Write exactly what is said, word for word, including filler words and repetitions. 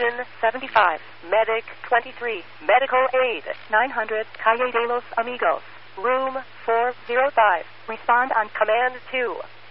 Engine seventy-five, Medic twenty-three, Medical Aid nine hundred, Calle de los Amigos, Room four oh five. Respond on Command two.